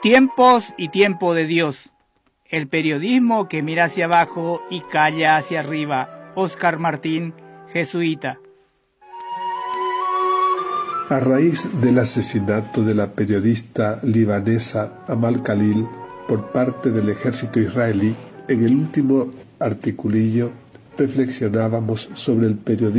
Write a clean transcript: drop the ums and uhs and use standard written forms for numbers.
Tiempos y tiempo de Dios. El periodismo que mira hacia abajo y calla hacia arriba. Oscar Martín, jesuita. A raíz del asesinato de la periodista libanesa Amal Khalil por parte del ejército israelí, en el último articulillo reflexionábamos sobre el periodismo